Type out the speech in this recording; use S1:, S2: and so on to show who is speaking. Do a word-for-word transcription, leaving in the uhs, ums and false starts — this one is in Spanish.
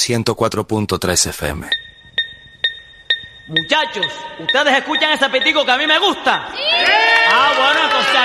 S1: ciento cuatro punto tres F M.
S2: Muchachos, ¿ustedes escuchan ese pitico que a mí me gusta? ¡Sí! Ah, bueno, entonces